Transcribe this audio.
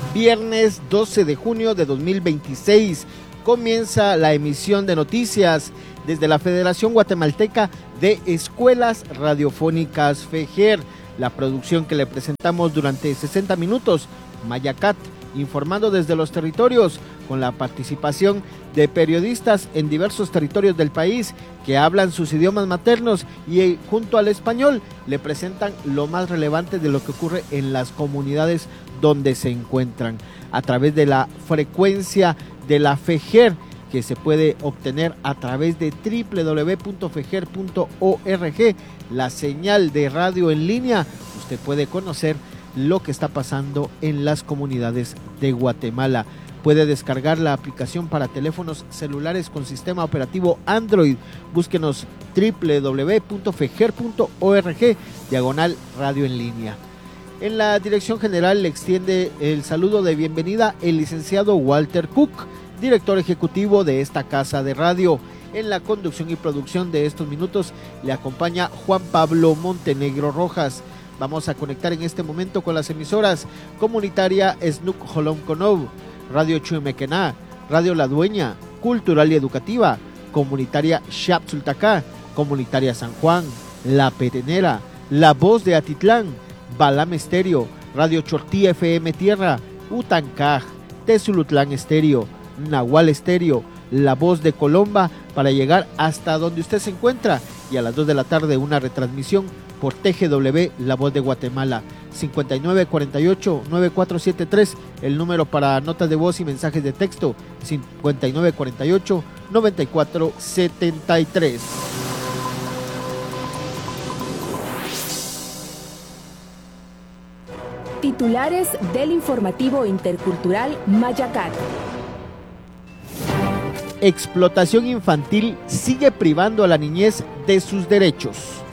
viernes 12 de junio de 2026. Comienza la emisión de noticias desde la Federación Guatemalteca de Escuelas Radiofónicas FEGER. La producción que le presentamos durante 60 minutos, Mayacat, informando desde los territorios, con la participación de periodistas en diversos territorios del país que hablan sus idiomas maternos y junto al español le presentan lo más relevante de lo que ocurre en las comunidades donde se encuentran, a través de la frecuencia de la FEGER, que se puede obtener a través de www.feger.org, la señal de radio en línea. Usted puede conocer lo que está pasando en las comunidades de Guatemala. Puede descargar la aplicación para teléfonos celulares con sistema operativo Android. Búsquenos www.feger.org/radio en línea. En la dirección general le extiende el saludo de bienvenida el licenciado Walter Cook, director ejecutivo de esta casa de radio. En la conducción y producción de estos minutos le acompaña Juan Pablo Montenegro Rojas. Vamos a conectar en este momento con las emisoras comunitaria Snook Jolom Conov, Radio Chuemequená, Radio La Dueña, Cultural y Educativa, comunitaria Xapsultacá, comunitaria San Juan, La Petenera, La Voz de Atitlán, Balam Estéreo, Radio Chortí FM Tierra, Utancaj, Tezulutlán Estéreo, Nahual Estéreo, La Voz de Colomba, para llegar hasta donde usted se encuentra, y a las 2 de la tarde una retransmisión por TGW La Voz de Guatemala. 5948-9473, el número para notas de voz y mensajes de texto, 5948-9473. Titulares del informativo intercultural Mayacat. Explotación infantil sigue privando a la niñez de sus derechos.